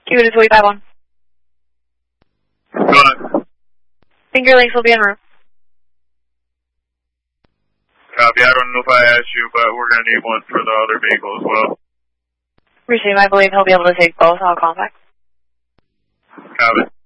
Cuba 251. Go on. Finger Lakes will be en route. Copy. I don't know if I asked you, but we're going to need one for the other vehicle as well. Receive. I believe he'll be able to take both. I'll call back. Copy.